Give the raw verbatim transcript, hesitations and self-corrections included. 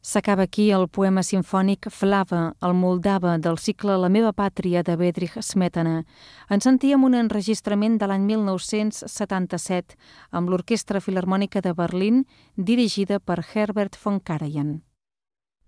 S'acaba aquí el poema simfònic Flava, el moldava, del cicle La meva pàtria de Bedřich Smetana. En sentíem un enregistrament de l'any mil nou-cents setanta-set amb l'Orquestra Filharmònica de Berlín, dirigida per Herbert von Karajan.